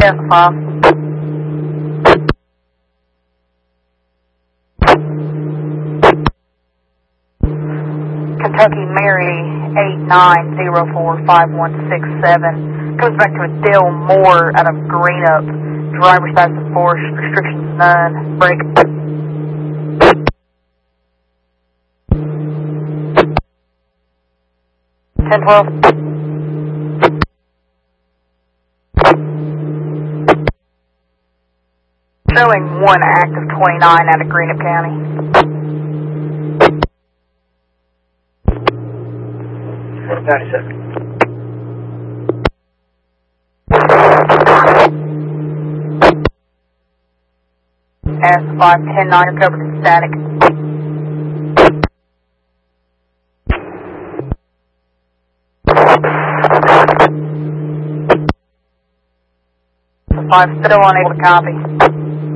Yes, 5. Kentucky Mary 89045167 comes back to a Dale Moore out of Greenup. Driver status enforced, restrictions none. Break. 1012. Showing 1 active 29 out of Greenup County. S 510-9 recovered in static. 5 still unable to copy.